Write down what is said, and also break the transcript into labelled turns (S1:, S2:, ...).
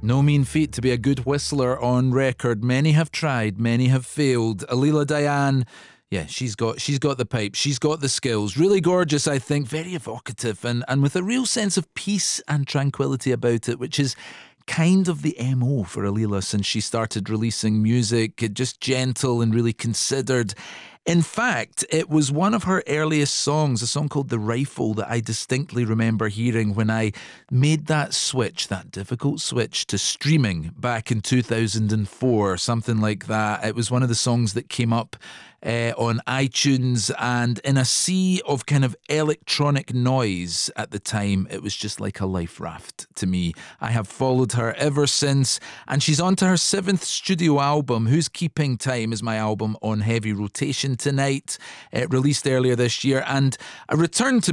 S1: No mean feat to be a good whistler on record. Many have tried, many have failed. Alila Diane, yeah, she's got the pipe, she's got the skills. Really gorgeous, I think, very evocative and with a real sense of peace and tranquility about it, which is kind of the MO for Alila since she started releasing music, just gentle and really considered. In fact, it was one of her earliest songs, a song called The Rifle, that I distinctly remember hearing when I made that switch, that difficult switch to streaming back in 2004, something like that. It was one of the songs that came up on iTunes, and in a sea of kind of electronic noise at the time, it was just like a life raft to me. I have followed her ever since, and she's on to her 7th studio album. Who's Keeping Time is my album on heavy rotation tonight, released earlier this year, and a return to